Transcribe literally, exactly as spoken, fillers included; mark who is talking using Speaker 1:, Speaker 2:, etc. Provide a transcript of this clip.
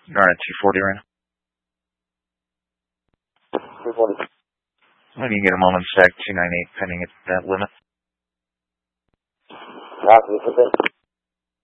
Speaker 1: You're on at two forty right now.
Speaker 2: two forty.
Speaker 1: When you get a moment, sec two ninety-eight pending at that limit.
Speaker 2: Copy,